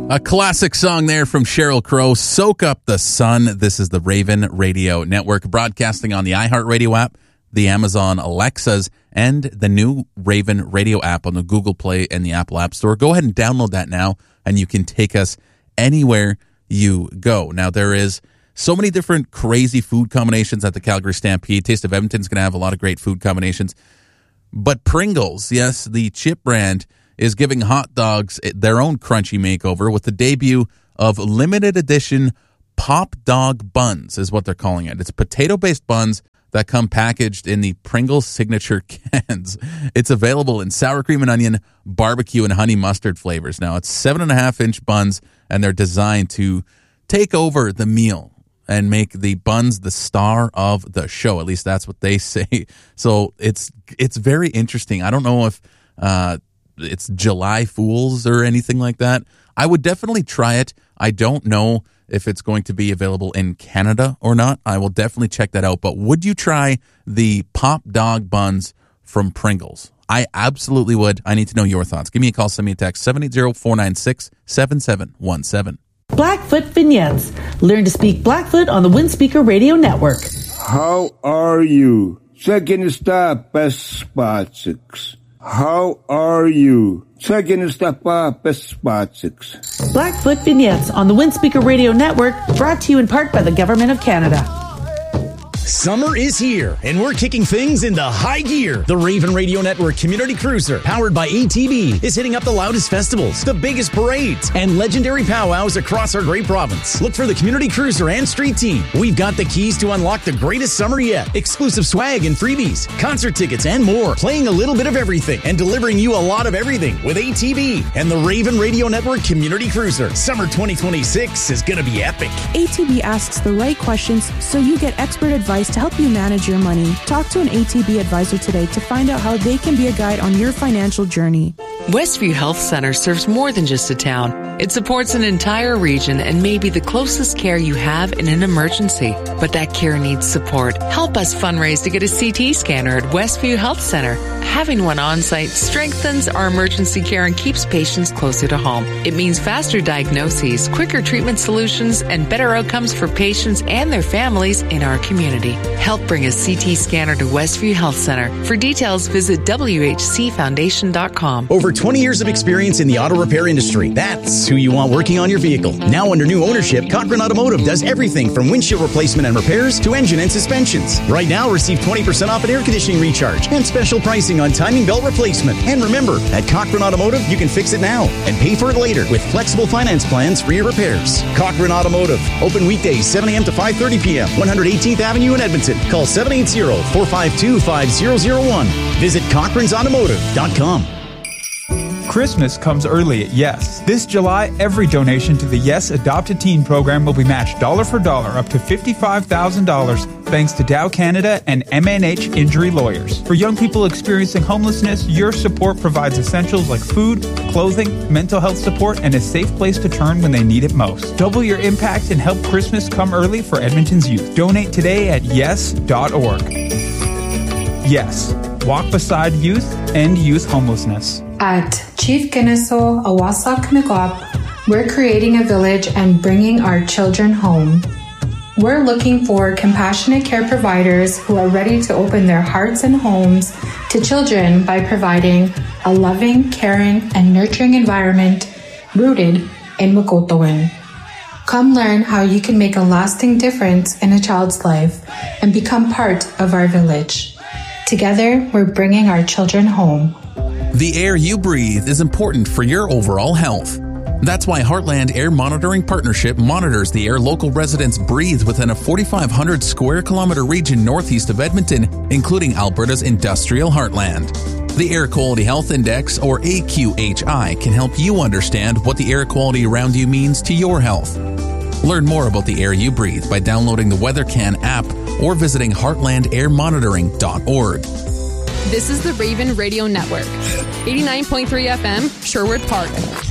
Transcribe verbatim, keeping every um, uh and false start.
A classic song there from Sheryl Crow, Soak Up the Sun. This is the Raven Radio Network, broadcasting on the iHeartRadio app, the Amazon Alexas, and the new Raven Radio app on the Google Play and the Apple App Store. Go ahead and download that now, and you can take us anywhere you go. Now, there is so many different crazy food combinations at the Calgary Stampede. Taste of Edmonton's going to have a lot of great food combinations. But Pringles, yes, the chip brand, is giving hot dogs their own crunchy makeover with the debut of limited edition Pop Dog Buns, is what they're calling it. It's potato-based buns that come packaged in the Pringles signature cans. It's available in sour cream and onion, barbecue, and honey mustard flavors. Now, it's seven and a half inch buns, and they're designed to take over the meal and make the buns the star of the show. At least that's what they say. So it's it's very interesting. I don't know if uh, it's July Fools or anything like that. I would definitely try it. I don't know if it's going to be available in Canada or not. I will definitely check that out. But would you try the Pop Dog Buns from Pringles? I absolutely would. I need to know your thoughts. Give me a call. Send me a text. seven eight zero, four nine six, seven seven one seven. Blackfoot Vignettes. Learn to speak Blackfoot on the Windspeaker Radio Network. How are you? Second stop, Pespatsix. How are you? Second stop, Pespatsix. Blackfoot Vignettes on the Windspeaker Radio Network, brought to you in part by the Government of Canada. Summer is here, and we're kicking things into high gear. The Raven Radio Network Community Cruiser, powered by A T B, is hitting up the loudest festivals, the biggest parades, and legendary powwows across our great province. Look for the Community Cruiser and Street Team. We've got the keys to unlock the greatest summer yet. Exclusive swag and freebies, concert tickets, and more. Playing a little bit of everything and delivering you a lot of everything with A T B and the Raven Radio Network Community Cruiser. Summer twenty twenty-six is going to be epic. A T B asks the right questions so you get expert advice to help you manage your money. Talk to an A T B advisor today to find out how they can be a guide on your financial journey. Westview Health Center serves more than just a town. It supports an entire region and may be the closest care you have in an emergency. But that care needs support. Help us fundraise to get a C T scanner at Westview Health Center. Having one on-site strengthens our emergency care and keeps patients closer to home. It means faster diagnoses, quicker treatment solutions, and better outcomes for patients and their families in our community. Help bring a C T scanner to Westview Health Center. For details, visit W H C foundation dot com. Over twenty years of experience in the auto repair industry. That's who you want working on your vehicle. Now under new ownership, Cochrane Automotive does everything from windshield replacement and repairs to engine and suspensions. Right now, receive twenty percent off an air conditioning recharge and special pricing on timing belt replacement. And remember, at Cochrane Automotive, you can fix it now and pay for it later with flexible finance plans for your repairs. Cochrane Automotive. Open weekdays seven a.m. to five thirty p.m. one hundred eighteenth Avenue in Edmonton. Call seven eight zero, four five two, five zero zero one. Visit cochranes automotive dot com. Christmas comes early at Yes. This July, every donation to the Yes Adopt a Teen program will be matched dollar for dollar up to fifty-five thousand dollars thanks to Dow Canada and M N H Injury Lawyers. For young people experiencing homelessness, your support provides essentials like food, clothing, mental health support, and a safe place to turn when they need it most. Double your impact and help Christmas come early for Edmonton's youth. Donate today at yes dot org. Yes. Walk beside youth and youth homelessness. At Chief Kennesaw Awasak Mikwap, we're creating a village and bringing our children home. We're looking for compassionate care providers who are ready to open their hearts and homes to children by providing a loving, caring, and nurturing environment rooted in Mukotoan. Come learn how you can make a lasting difference in a child's life and become part of our village. Together, we're bringing our children home. The air you breathe is important for your overall health. That's why Heartland Air Monitoring Partnership monitors the air local residents breathe within a forty-five hundred square kilometer region northeast of Edmonton, including Alberta's industrial heartland. The Air Quality Health Index, or A Q H I, can help you understand what the air quality around you means to your health. Learn more about the air you breathe by downloading the WeatherCan app or visiting heartland air monitoring dot org. This is the Raven Radio Network. eighty-nine point three F M, Sherwood Park.